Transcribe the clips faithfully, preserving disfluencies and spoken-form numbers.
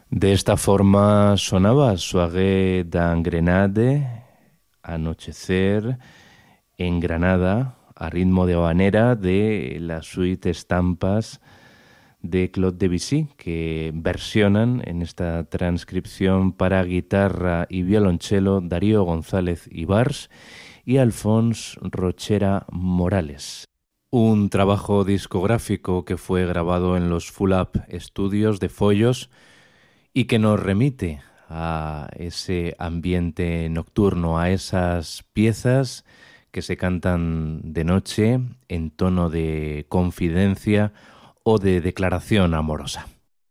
De esta forma sonaba Soirée dans Grenade, Anochecer en Granada, a ritmo de habanera de la suite Estampas de Claude Debussy, que versionan en esta transcripción para guitarra y violonchelo Darío González Ibars y Alphonse Rochera Morales. Un trabajo discográfico que fue grabado en los Full Up Estudios de Follos y que nos remite a ese ambiente nocturno, a esas piezas que se cantan de noche en tono de confidencia o de declaración amorosa.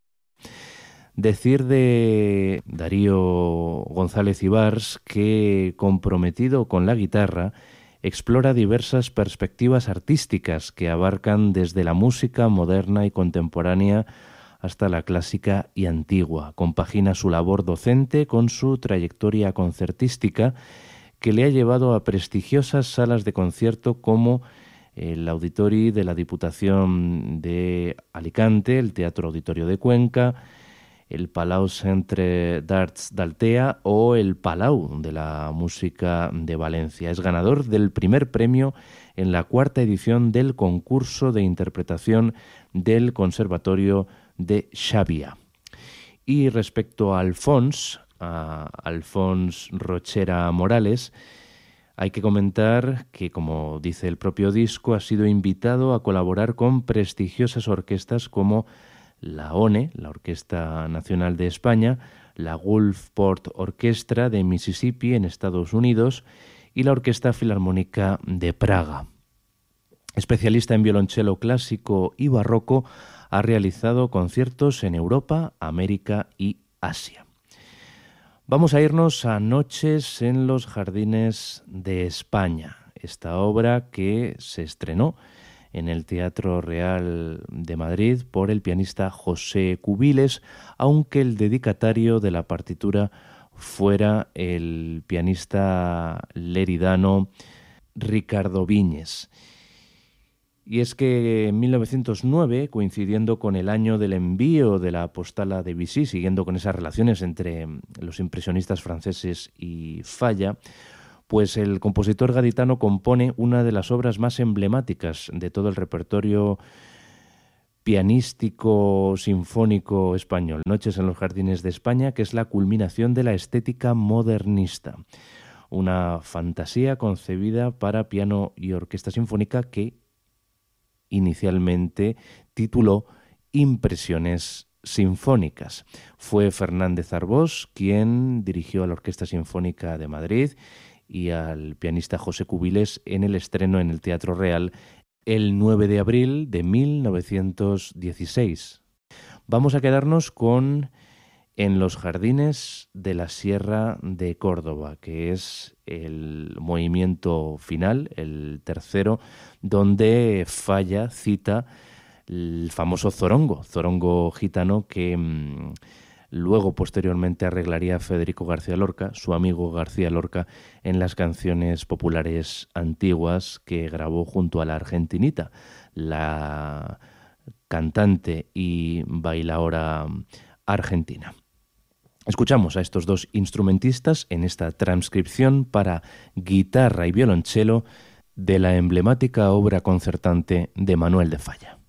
Decir de Darío González Ibars que, comprometido con la guitarra, explora diversas perspectivas artísticas que abarcan desde la música moderna y contemporánea hasta la clásica y antigua. Compagina su labor docente con su trayectoria concertística que le ha llevado a prestigiosas salas de concierto como el Auditori de la Diputación de Alicante, el Teatro Auditorio de Cuenca, el Palau Centre d'Arts d'Altea o el Palau de la Música de Valencia. Es ganador del primer premio en la cuarta edición del concurso de interpretación del Conservatorio de Xàbia. Y respecto a Alphonse, a Alphonse Rochera Morales, hay que comentar que, como dice el propio disco, ha sido invitado a colaborar con prestigiosas orquestas como la O N E, la Orquesta Nacional de España, la Gulfport Orchestra de Mississippi en Estados Unidos y la Orquesta Filarmónica de Praga. Especialista en violonchelo clásico y barroco, ha realizado conciertos en Europa, América y Asia. Vamos a irnos a Noches en los Jardines de España, esta obra que se estrenó en el Teatro Real de Madrid por el pianista José Cubiles, aunque el dedicatario de la partitura fuera el pianista leridano Ricardo Viñes. Y es que en mil novecientos nueve, coincidiendo con el año del envío de la postala de Debussy, siguiendo con esas relaciones entre los impresionistas franceses y Falla, pues el compositor gaditano compone una de las obras más emblemáticas de todo el repertorio pianístico sinfónico español, Noches en los Jardines de España, que es la culminación de la estética modernista. Una fantasía concebida para piano y orquesta sinfónica que inicialmente tituló Impresiones Sinfónicas. Fue Fernández Arbós quien dirigió a la Orquesta Sinfónica de Madrid y al pianista José Cubiles en el estreno en el Teatro Real el nueve de abril de mil novecientos dieciséis. Vamos a quedarnos con En los Jardines de la Sierra de Córdoba, que es el movimiento final, el tercero, donde Falla cita el famoso zorongo, zorongo gitano que mmm, luego posteriormente arreglaría Federico García Lorca, su amigo García Lorca, en las canciones populares antiguas que grabó junto a la argentinita, la cantante y bailaora argentina. Escuchamos a estos dos instrumentistas en esta transcripción para guitarra y violonchelo de la emblemática obra concertante de Manuel de Falla.